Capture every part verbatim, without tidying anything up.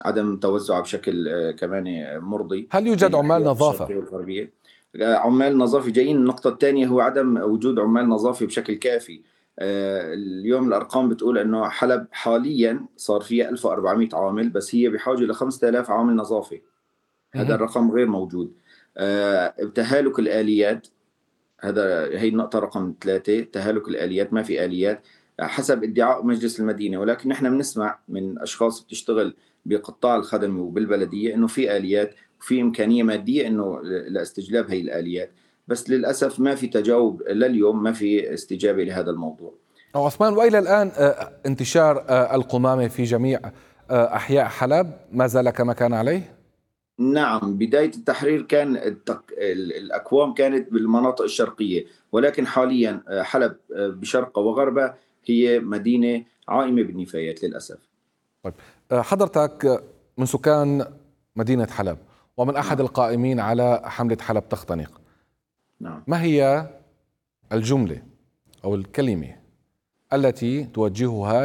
عدم توزعها بشكل آه، كمان مرضي هل يوجد بين عمال الأحياء نظافة؟ الشرقية والغربية. آه، عمال نظافة جايين. النقطة الثانية هو عدم وجود عمال نظافة بشكل كافي. آه، اليوم الأرقام بتقول أنه حلب حاليا صار فيها ألف وأربعمئة عامل، بس هي بحاجة ل خمسة آلاف عامل نظافة. هذا مهم. الرقم غير موجود. آه، تهالك الآليات، هذا هي النقطة رقم ثلاثة. تهالك الآليات، ما في آليات حسب ادعاء مجلس المدينة، ولكن نحن بنسمع من أشخاص بتشتغل بقطاع الخدمي وبالبلدية إنه في آليات وفي إمكانية مادية إنه لاستجلاب هي الآليات، بس للأسف ما في تجاوب لليوم، ما في استجابة لهذا الموضوع. عثمان، وإلى الآن آه، انتشار آه، القمامة في جميع آه، أحياء حلب ما زال كما كان عليه؟ نعم، بداية التحرير كان التق... ال- الأكوام كانت بالمناطق الشرقية، ولكن حاليا آه، حلب آه، بشرقها وغربها هي مدينة عائمة بالنفايات للأسف. طيب، آه، حضرتك من سكان مدينة حلب ومن أحد نعم. القائمين على حملة حلب تختنق، نعم. ما هي الجملة أو الكلمة التي توجهها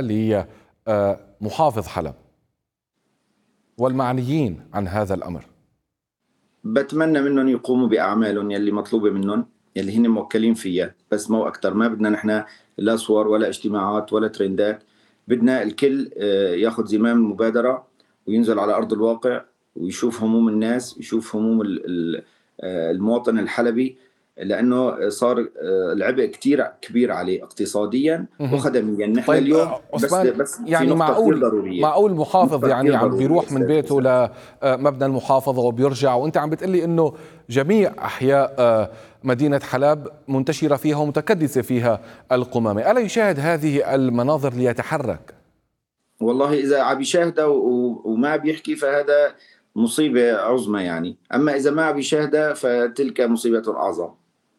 لمحافظ حلب والمعنيين عن هذا الأمر؟ بتمنى منهم يقوموا بأعمالهم يلي مطلوبة منهم، يلي هن موكلين فيها، بس مو أكتر. ما بدنا نحن لا صور ولا اجتماعات ولا ترندات. بدنا الكل آه، ياخذ زمام المبادرة وينزل على أرض الواقع ويشوف هموم الناس، يشوف هموم ال- ال- آه، المواطن الحلبي، لأنه صار آه، العبء كتير كبير عليه اقتصاديا مهم. وخدميا. نحن طيب اليوم آه، بس عثمان، بس في يعني نقطة كثير معقول ضرورية. معقول محافظ نقطة يعني كثير عم ضرورية بيروح من أستاذ بيته حسام. لمبنى المحافظة وبيرجع، وانت عم بتقلي انه جميع احياء آه، مدينة حلب منتشرة فيها ومتكدسة فيها القمامة، ألا يشاهد هذه المناظر ليتحرك؟ والله إذا عم يشاهدها و- وما بيحكي فهذا مصيبة عظمى يعني، أما إذا ما عم يشاهدها فتلك مصيبة أعظم.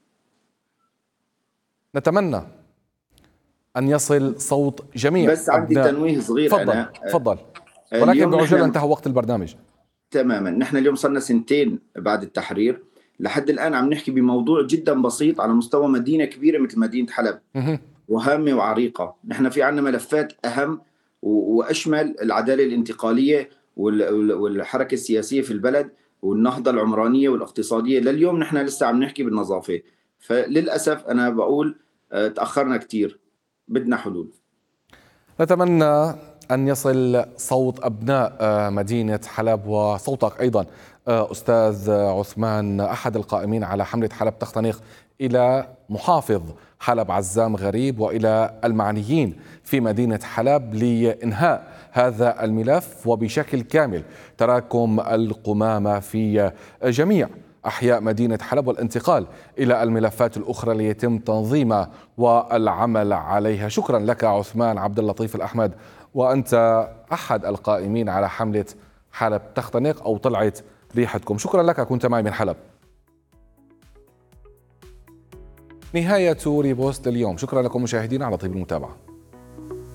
نتمنى أن يصل صوت جميع بس عندي أبناء. تنويه صغير تفضل أنا. تفضل، ولكن اليوم بعجالة نحن انتهى وقت البرنامج. تماما، نحن اليوم صرنا سنتين بعد التحرير، لحد الآن عم نحكي بموضوع جدا بسيط على مستوى مدينة كبيرة مثل مدينة حلب، مهم. وهامة وعريقة. نحن في عنا ملفات أهم و- وأشمل: العدالة الانتقالية وال- وال- والحركة السياسية في البلد والنهضة العمرانية والاقتصادية. لليوم نحن لسه عم نحكي بالنظافة. فللأسف أنا بقول آه، تأخرنا كتير، بدنا حلول. نتمنى أن يصل صوت أبناء آه، مدينة حلب وصوتك أيضا آه، أستاذ عثمان، أحد القائمين على حملة حلب تختنق، إلى محافظ حلب عزام غريب وإلى المعنيين في مدينة حلب لإنهاء هذا الملف وبشكل كامل تراكم القمامة في جميع أحياء مدينة حلب والانتقال إلى الملفات الأخرى ليتم تنظيمها والعمل عليها. شكرا لك عثمان عبد اللطيف الأحمد، وأنت أحد القائمين على حملة حلب تختنق أو طلعت ريحتكم. شكرا لك، كنت معي من حلب. نهاية ريبوست لليوم، شكرا لكم مشاهدينا على طيب المتابعة.